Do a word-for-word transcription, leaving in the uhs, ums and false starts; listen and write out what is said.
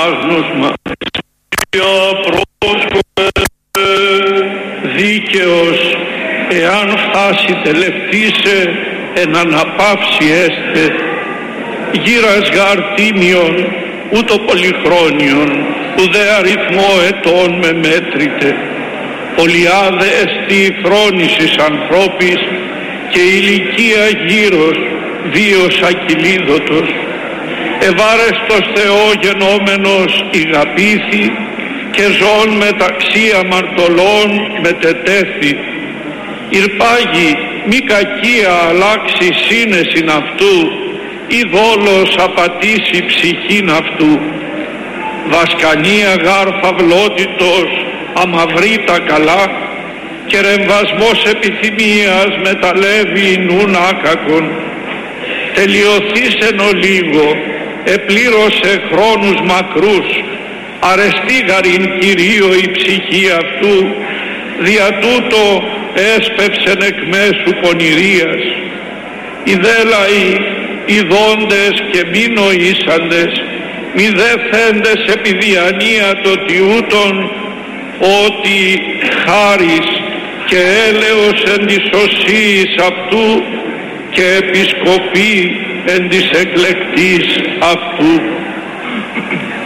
άγνωσμα. Πρόσκοπε δίκαιος, εάν φτάσει τελευτήσε εν αναπαύση έστε, γύρας γαρ τίμιον ούτω πολυχρόνιον, ουδέ αριθμό ετών με μέτρητε, πολυάδε εστί χρόνησης ανθρώπης και ηλικία γύρος βίος ακυλίδωτος, ευάρεστος Θεό γενόμενος ηγαπήθη και ζών μεταξύ αμαρτωλών μετετέθη, ηρπάγει μη κακία αλλάξει σύνεσιν αυτού, ή δόλος απατήσει ψυχήν αυτού, βασκανία γάρ φαυλότητος αμαυρεί τα καλά, και ρεμβασμός επιθυμίας μεταλλεύει νουν άκακον, τελειωθείς εν ολίγο, επλήρωσε χρόνους μακρούς, αρεστήγαρην Κυρίω η ψυχή αυτού, δια τούτο έσπευσεν εκ μέσου πονηρίας. Οι δε λαοί, οι δόντες και μη νοήσαντες, μη δε θέντες επί διανία το τιούτον, ότι χάρις και έλεος εν της οσίης αυτού και επισκοπή εν της εκλεκτής αυτού.